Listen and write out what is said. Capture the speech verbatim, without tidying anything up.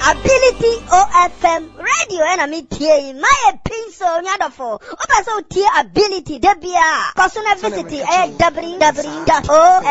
Ability O F M radio and a media my pinso nyadofo. Opa so tie ability debia. Personal visit w w w dot o